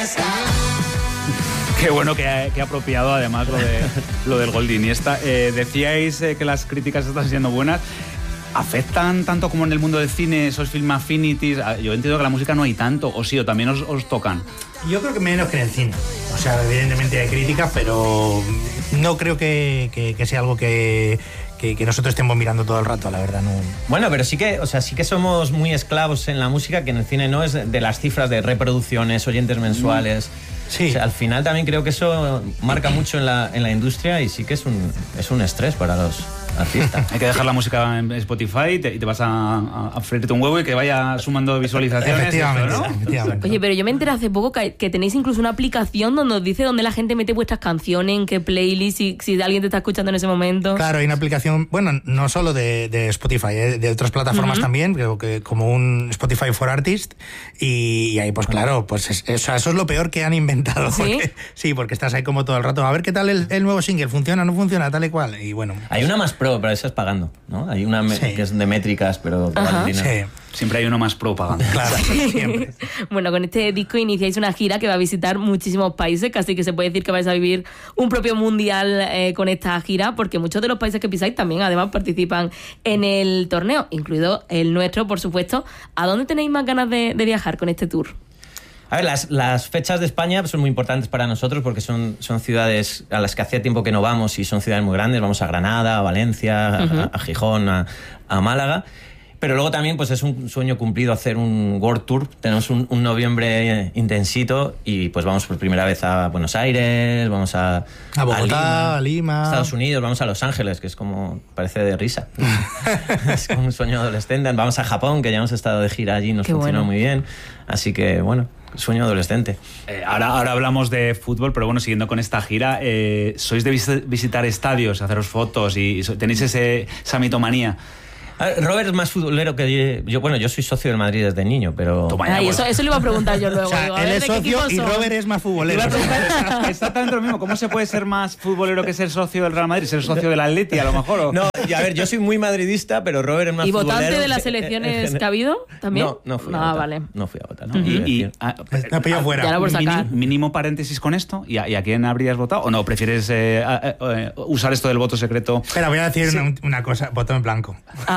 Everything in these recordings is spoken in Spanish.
Qué bueno que ha apropiado además lo del gol de Iniesta. Decíais que las críticas están siendo buenas. ¿Afectan tanto como en el mundo del cine esos film affinities? Yo entiendo que la música no hay tanto, o sí, o también os tocan. Yo creo que menos que en el cine. O sea, evidentemente hay críticas, pero no creo que sea algo que nosotros estemos mirando todo el rato, la verdad. No. Bueno, pero sí que somos muy esclavos en la música, que en el cine no es de las cifras de reproducciones, oyentes mensuales. Sí. O sea, al final también creo que eso marca mucho en la industria y sí que es un estrés para los artistas. Hay que dejar la música en Spotify y te vas a freírte un huevo y que vaya sumando visualizaciones. Efectivamente, ¿no? efectivamente. Oye, pero yo me enteré hace poco que tenéis incluso una aplicación donde os dice dónde la gente mete vuestras canciones, en qué playlist, si alguien te está escuchando en ese momento. Claro, hay una aplicación, bueno, no solo de Spotify, de otras plataformas también, creo que como un Spotify for Artists, y ahí pues claro, pues eso es lo peor que han inventado. ¿Sí? Porque estás ahí como todo el rato, a ver qué tal el nuevo single, funciona, no funciona, tal y cual, y bueno. Hay una más pro, pero esa es pagando, ¿no? Hay una que es de métricas, pero vale dinero. Sí. Siempre hay uno más pro pagando. Claro, siempre. Bueno, con este disco iniciáis una gira que va a visitar muchísimos países, casi que se puede decir que vais a vivir un propio mundial con esta gira, porque muchos de los países que pisáis también además participan en el torneo, incluido el nuestro, por supuesto. ¿A dónde tenéis más ganas de viajar con este tour? A ver, las fechas de España son muy importantes para nosotros porque son ciudades a las que hacía tiempo que no vamos y son ciudades muy grandes. Vamos a Granada, a Valencia, a Gijón, a Málaga. Pero luego también pues es un sueño cumplido hacer un World Tour. Tenemos un noviembre intensito y pues vamos por primera vez a Buenos Aires, vamos a Bogotá, a Lima, Estados Unidos, vamos a Los Ángeles, que es como, parece de risa. Es como un sueño adolescente. Vamos a Japón, que ya hemos estado de gira allí, nos funcionó muy bien. Así que bueno, sueño adolescente. Ahora hablamos de fútbol, pero bueno, siguiendo con esta gira, sois de visitar estadios, haceros fotos y tenéis esa mitomanía. Robert es más futbolero que yo. Bueno, yo soy socio del Madrid desde niño, pero... Eso le iba a preguntar yo luego. O sea, él es socio y Robert es más futbolero. Exactamente lo mismo. ¿Cómo se puede ser más futbolero que ser socio del Real Madrid? ¿Ser socio del Atleti, a lo mejor? ¿O? No, y a ver, yo soy muy madridista, pero Robert es más futbolero. ¿Y votante de las elecciones que ha habido también? No fui a votar. Vale. No fui a votar. ¿No? Me pilló fuera. Ya lo por sacar. Mínimo paréntesis con esto. ¿Y a quién habrías votado? ¿O no? ¿Prefieres usar esto del voto secreto? Espera, voy a decir una cosa. Voto en blanco.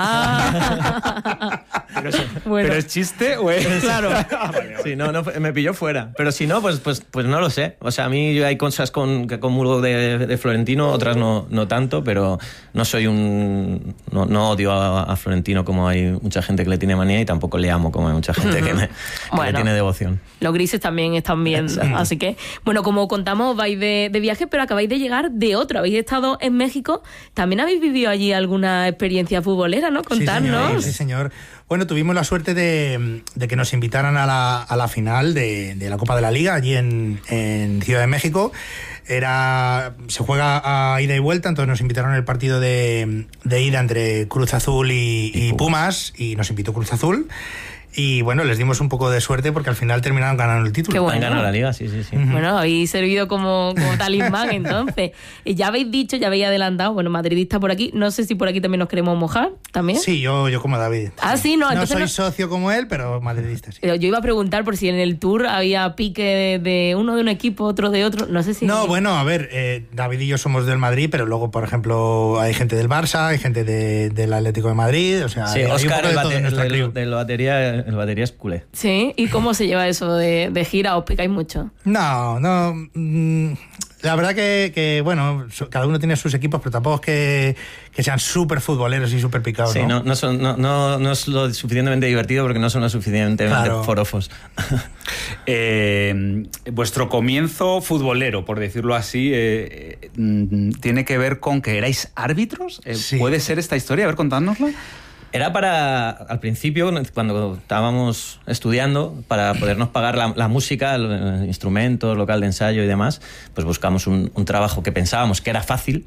¿Pero es chiste o es...? Claro. Sí, no, me pilló fuera. Pero si no, pues no lo sé. O sea, a mí hay cosas que comulgo de Florentino, otras no tanto, pero no soy no odio a Florentino como hay mucha gente que le tiene manía y tampoco le amo como hay mucha gente que le tiene devoción. Los grises también están bien. Así que, bueno, como contamos, vais de viaje, pero acabáis de llegar de otro. Habéis estado en México. También habéis vivido allí alguna experiencia futbolera, ¿no? Contarnos. Sí, señor. Bueno, tuvimos la suerte de que nos invitaran a la final de la Copa de la Liga allí en Ciudad de México. Se juega a ida y vuelta, entonces nos invitaron al partido de ida entre Cruz Azul y Pumas, y nos invitó Cruz Azul. Y bueno, les dimos un poco de suerte porque al final terminaron ganando el título. Qué bueno. Han ganado la Liga, sí. Bueno, habéis servido como talismán entonces. Ya habéis dicho, ya habéis adelantado, bueno, madridista por aquí, no sé si por aquí también nos queremos mojar, ¿también? Sí, yo como David. Ah, sí, no. No soy socio como él, pero madridista, sí. Pero yo iba a preguntar por si en el tour había pique de uno de un equipo, otro de otro, no sé si... No, bueno, a ver, David y yo somos del Madrid, pero luego, por ejemplo, hay gente del Barça, hay gente del Atlético de Madrid, o sea... Sí, Óscar, el batería es culé. Sí, ¿y cómo se lleva eso de gira? ¿Os picáis mucho? No, la verdad que bueno, cada uno tiene sus equipos, pero tampoco es que sean súper futboleros y súper picados, sí, ¿no? No es lo suficientemente divertido porque no son lo suficientemente forofos. Vuestro comienzo futbolero, por decirlo así, ¿tiene que ver con que erais árbitros? Sí. ¿Puede ser esta historia? A ver, contádnosla. Era al principio, cuando estábamos estudiando, para podernos pagar la música, los instrumentos, local de ensayo y demás, pues buscamos un trabajo que pensábamos que era fácil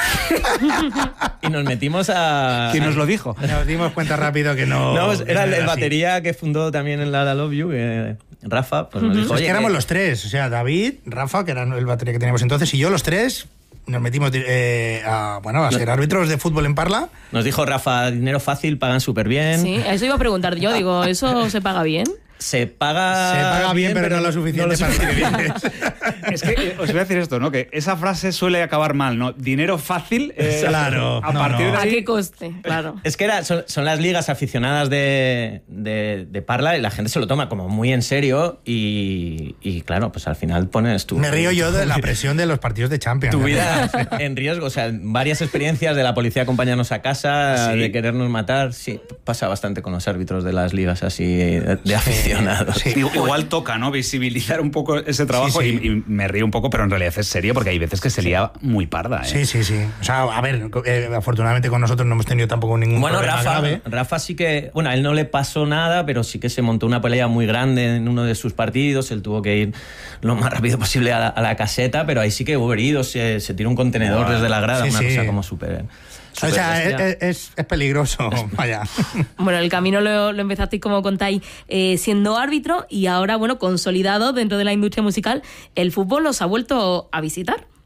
y nos metimos a... ¿Quién nos lo dijo? Nos dimos cuenta rápido que no... No, pues era el batería que fundó también en la Love You, Rafa, pues nos dijo... Es que éramos los tres, o sea, David, Rafa, que era el batería que teníamos entonces, y yo, los tres... Nos metimos a ser árbitros de fútbol en Parla. Nos dijo Rafa, dinero fácil, pagan súper bien. Sí, eso iba a preguntar yo, digo, ¿eso se paga bien? se paga bien, pero no lo suficiente para que vives. Es que os voy a decir esto, ¿no? Que esa frase suele acabar mal, ¿no? Dinero fácil. Claro. A partir de ahí, ¿A qué coste? Claro. Es que son las ligas aficionadas de Parla y la gente se lo toma como muy en serio y claro, pues al final pones tu... Me río yo de la presión de los partidos de Champions. Tu vida en riesgo, o sea, varias experiencias de la policía acompañarnos a casa, ¿Sí? de querernos matar, sí, pasa bastante con los árbitros de las ligas así de aficionados. Sí. Igual toca, ¿no? Visibilizar un poco ese trabajo Sí. Y me río un poco, pero en realidad es serio porque hay veces que se lía muy parda, ¿eh? Sí. O sea, a ver, afortunadamente con nosotros no hemos tenido tampoco ningún problema grave. Rafa sí que, bueno, a él no le pasó nada, pero sí que se montó una pelea muy grande en uno de sus partidos, él tuvo que ir lo más rápido posible a la caseta, pero ahí sí que hubo heridos, se tiró un contenedor desde la grada, una cosa como súper... O sea, es peligroso, vaya. Bueno, el camino lo empezasteis, como contáis, siendo árbitro y ahora, bueno, consolidado dentro de la industria musical, el fútbol los ha vuelto a visitar.